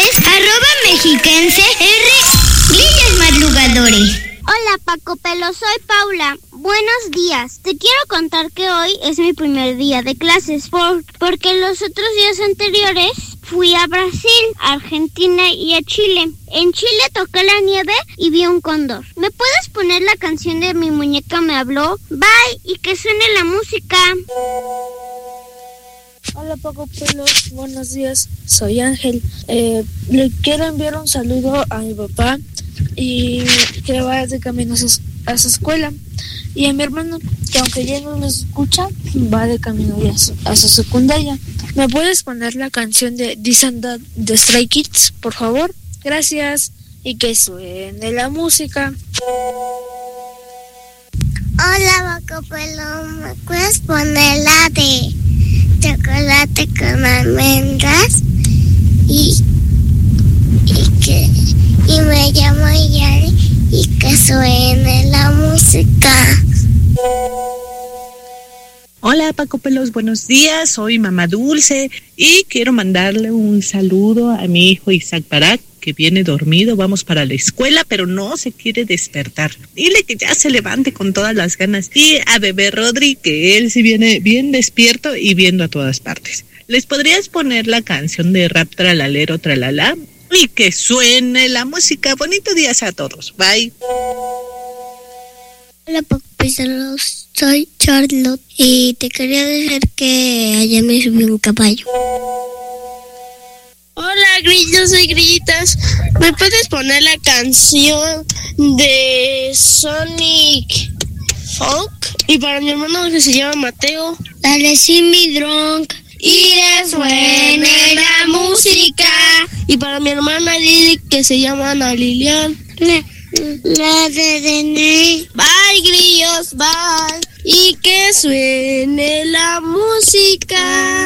sociales, @mexiquense Grillos Madrugadores. Hola Paco Pelo, soy Paula. Buenos días. Te quiero contar que hoy es mi primer día de clases porque los otros días anteriores fui a Brasil, a Argentina y a Chile. En Chile toqué la nieve y vi un cóndor. ¿Me puedes poner la canción de Mi muñeca me habló? Bye, y que suene la música. Hola Paco Pelos, buenos días, soy Ángel. Le quiero enviar un saludo a mi papá y que vaya de camino a su escuela, y a mi hermano, que aunque ya no nos escucha, va de camino ya a su secundaria. ¿Me puedes poner la canción de This and That de Stray Kids, por favor? Gracias, y que suene la música. Hola Paco Pelo, ¿me puedes poner la de chocolate con almendras? Y me llamo Yari, y que suene la música. Hola Paco Pelos, buenos días, soy Mamá Dulce y quiero mandarle un saludo a mi hijo Isaac Barak, que viene dormido, vamos para la escuela, pero no se quiere despertar. Dile que ya se levante con todas las ganas. Y a bebé Rodri, que él sí viene bien despierto y viendo a todas partes. ¿Les podrías poner la canción de Rap Tralalero Tralala? Y que suene la música. Bonito día a todos. Bye. Hola Paco Pelos, soy Charlotte y te quería decir que ayer me subí un caballo. Hola grillos y grillitas, ¿me puedes poner la canción de Sonic Folk? Y para mi hermano que se llama Mateo. Dale sí mi drunk. Y que suene la música. Y para mi hermana Lili que se llama Ana Lilian. La de René. Bye grillos, bye. Y que suene la música.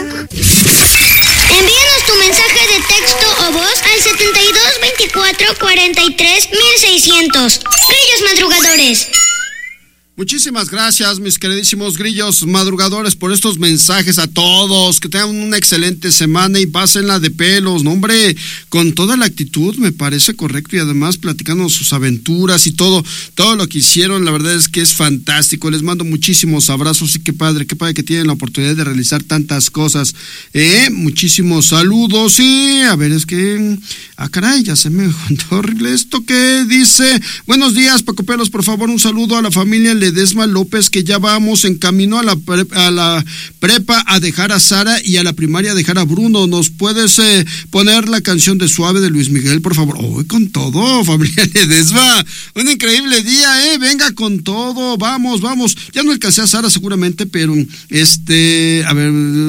Envíanos tu mensaje de texto o voz al 72 24 43 1600. Grillos Madrugadores. Muchísimas gracias, mis queridísimos grillos madrugadores, por estos mensajes a todos. Que tengan una excelente semana y pásenla de pelos, ¿no, hombre? Con toda la actitud, me parece correcto, y además platicando sus aventuras y todo lo que hicieron. La verdad es que es fantástico. Les mando muchísimos abrazos y qué padre que tienen la oportunidad de realizar tantas cosas. Muchísimos saludos. Y a ver, es que caray, ya se me juntó horrible esto que dice. Buenos días, Paco Pelos, por favor, un saludo a la familia Ledesma López, que ya vamos en camino a la prepa a dejar a Sara y a la primaria a dejar a Bruno. ¿Nos puedes poner la canción de Suave de Luis Miguel, por favor? Hoy con todo, familia Ledesma, un increíble día, venga con todo, vamos, ya no alcancé a Sara seguramente, pero a ver,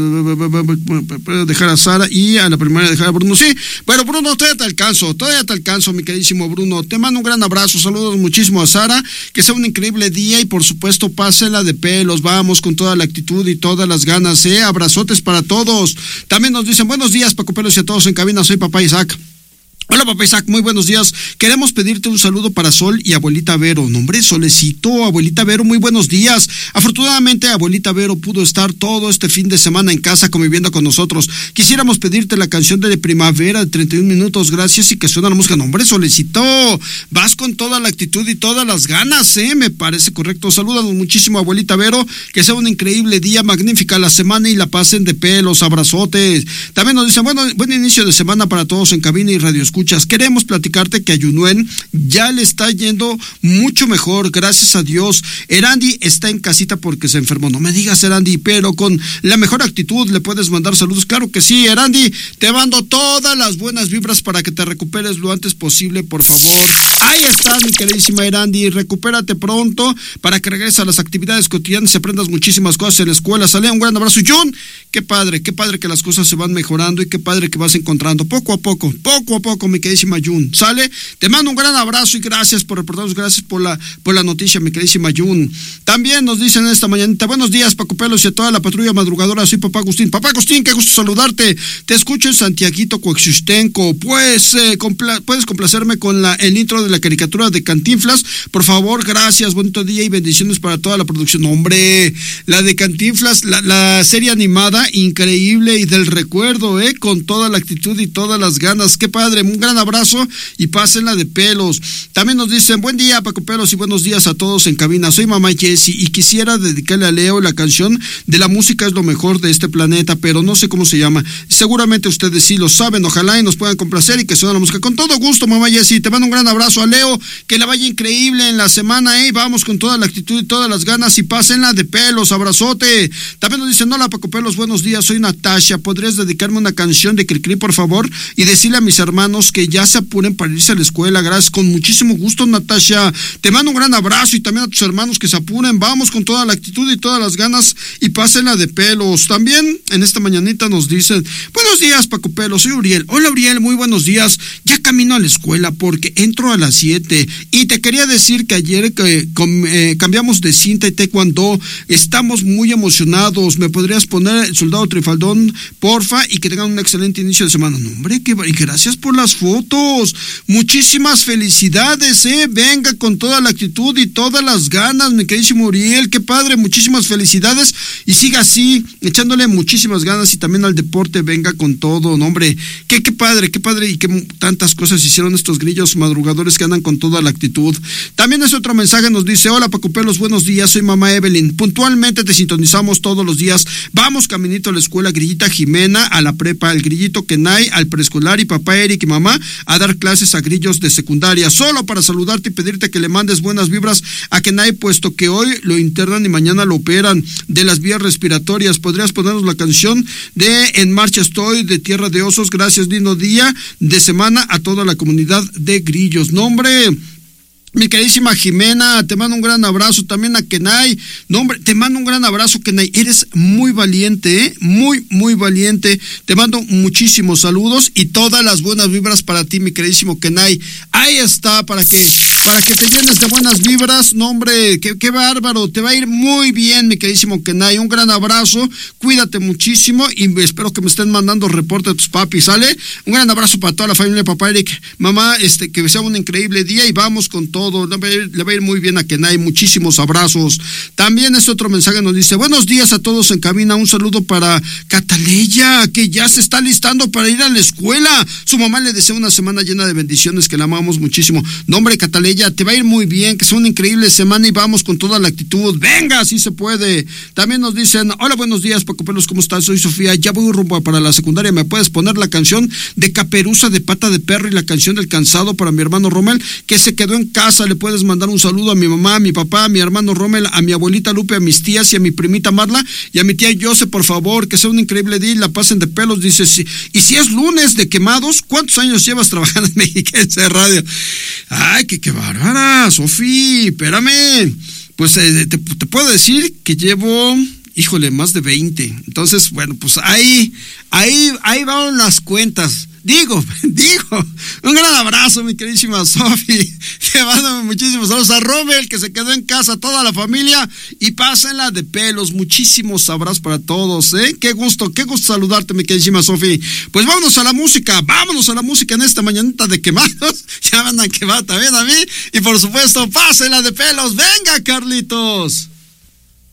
dejar a Sara y a la primaria dejar a Bruno, sí, bueno Bruno, todavía te alcanzo, mi queridísimo Bruno, te mando un gran abrazo, saludos muchísimo a Sara, que sea un increíble día y por supuesto pásela de pelos, vamos con toda la actitud y todas las ganas, abrazotes para todos. También nos dicen buenos días Paco Pelos y a todos en cabina, soy papá Isaac. Hola papá Isaac, muy buenos días. Queremos pedirte un saludo para Sol y abuelita Vero. Nombre Solecito, abuelita Vero, muy buenos días. Afortunadamente abuelita Vero pudo estar todo este fin de semana en casa conviviendo con nosotros. Quisiéramos pedirte la canción de Primavera de 31 minutos, gracias, y que suena la música. Nombre Solecito, vas con toda la actitud y todas las ganas, me parece correcto. Salúdanos muchísimo abuelita Vero, que sea un increíble día, magnífica la semana y la pasen de pelos, abrazotes. También nos dicen, buen inicio de semana para todos en cabina y radio escuchas. Queremos platicarte que a Yunuen ya le está yendo mucho mejor, gracias a Dios. Erandi está en casita porque se enfermó. No me digas, Erandi, pero con la mejor actitud le puedes mandar saludos. Claro que sí, Erandi, te mando todas las buenas vibras para que te recuperes lo antes posible, por favor. Ahí estás, mi queridísima Erandi, recupérate pronto para que regreses a las actividades cotidianas y aprendas muchísimas cosas en la escuela. Sale, un gran abrazo. Jun, qué padre que las cosas se van mejorando y qué padre que vas encontrando poco a poco con mi queridísima Jun. ¿Sale? Te mando un gran abrazo y gracias por reportarnos, gracias por la noticia, mi queridísima Jun. También nos dicen esta mañanita, buenos días, Paco Pelos y a toda la patrulla madrugadora, soy Papá Agustín. Papá Agustín, qué gusto saludarte. Te escucho en Santiaguito, Coaxiustenco. Pues, puedes complacerme con el intro de la caricatura de Cantinflas, por favor, gracias, bonito día y bendiciones para toda la producción. Hombre, la de Cantinflas, la serie animada, increíble y del recuerdo, con toda la actitud y todas las ganas. Qué padre, un gran abrazo y pásenla de pelos. También nos dicen, buen día, Paco Pelos, y buenos días a todos en cabina. Soy mamá Jessie y quisiera dedicarle a Leo la canción de La música es lo mejor de este planeta, pero no sé cómo se llama. Seguramente ustedes sí lo saben, ojalá y nos puedan complacer y que suene la música. Con todo gusto, mamá Jessie, te mando un gran abrazo a Leo, que la vaya increíble en la semana, vamos con toda la actitud y todas las ganas y pásenla de pelos, abrazote. También nos dicen, hola Paco Pelos, buenos días, soy Natasha, ¿podrías dedicarme una canción de Cricri, por favor? Y decirle a mis hermanos que ya se apuren para irse a la escuela. Gracias, con muchísimo gusto, Natasha. Te mando un gran abrazo y también a tus hermanos que se apuren, vamos con toda la actitud y todas las ganas y pásenla de pelos. También en esta mañanita nos dicen, buenos días, Paco Pelos, soy Uriel. Hola, Uriel, muy buenos días. Ya camino a la escuela porque entro a las 7 y te quería decir que ayer cambiamos de cinta y taekwondo, estamos muy emocionados. ¿Me podrías poner el soldado Trifaldón, porfa? Y que tengan un excelente inicio de semana. No, hombre, y gracias por las fotos, muchísimas felicidades, venga con toda la actitud y todas las ganas, mi queridísimo Uriel, qué padre, muchísimas felicidades y siga así, echándole muchísimas ganas y también al deporte, venga con todo, no, hombre, qué padre y qué tantas cosas hicieron estos grillos madrugadores que andan con toda la actitud. También es otro mensaje, nos dice, hola Paco Pelos, buenos días, soy mamá Evelyn, puntualmente te sintonizamos todos los días, vamos caminito a la escuela, grillita Jimena a la prepa, el grillito Kenai al preescolar y papá Eric y mamá a dar clases a grillos de secundaria, solo para saludarte y pedirte que le mandes buenas vibras a Kenai, puesto que hoy lo internan y mañana lo operan de las vías respiratorias. ¿Podrías ponernos la canción de En Marcha Estoy de Tierra de Osos? Gracias, lindo día de semana a toda la comunidad de grillos. No, hombre, mi queridísima Jimena, te mando un gran abrazo, también a Kenai, no hombre, te mando un gran abrazo, Kenai, eres muy valiente, muy valiente, te mando muchísimos saludos y todas las buenas vibras para ti, mi queridísimo Kenai, ahí está, para que te llenes de buenas vibras, no hombre, qué bárbaro, te va a ir muy bien, mi queridísimo Kenai, un gran abrazo, cuídate muchísimo y espero que me estén mandando reporte de tus papis, ¿sale? Un gran abrazo para toda la familia, papá Eric, mamá, que sea un increíble día y vamos con todo. Le va a ir muy bien a Kenai, muchísimos abrazos. También este otro mensaje nos dice, buenos días a todos en cabina, un saludo para Cataleya, que ya se está listando para ir a la escuela, su mamá le desea una semana llena de bendiciones, que la amamos muchísimo. No, hombre, Cataleya, te va a ir muy bien, que sea una increíble semana y vamos con toda la actitud, venga, así se puede. También nos dicen, hola, buenos días, Paco Pelos, ¿cómo estás? Soy Sofía, ya voy rumbo para la secundaria, ¿me puedes poner la canción de Caperuza de Pata de Perro y la canción del Cansado para mi hermano Rommel, que se quedó en casa? Le puedes mandar un saludo a mi mamá, a mi papá, a mi hermano Rommel, a mi abuelita Lupe, a mis tías y a mi primita Marla y a mi tía Jose, por favor, que sea un increíble día y la pasen de pelos. Dice, sí. Y si es lunes de quemados, ¿cuántos años llevas trabajando en Mexiquense Radio? Ay, qué bárbara, Sofi, espérame. Pues te puedo decir que llevo, híjole, más de 20. Entonces, bueno, pues ahí van las cuentas. Digo, un gran abrazo, mi queridísima Sofi, te mando muchísimos saludos a Rommel, que se quedó en casa, toda la familia, y pásenla de pelos, muchísimos abrazos para todos, qué gusto saludarte, mi queridísima Sofi. Pues vámonos a la música en esta mañanita de quemados, ya van a quemar también a mí, y por supuesto, pásenla de pelos, venga, Carlitos.